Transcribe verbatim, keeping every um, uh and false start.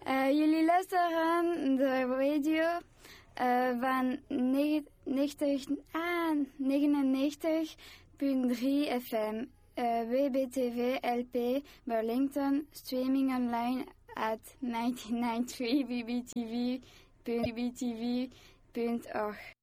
Uh, jullie luisteren de radio uh, van negentig, ah, negenennegentig punt drie F M. Uh, W B T V L P Burlington, streaming online at ninety-nine point three B B T V punt org.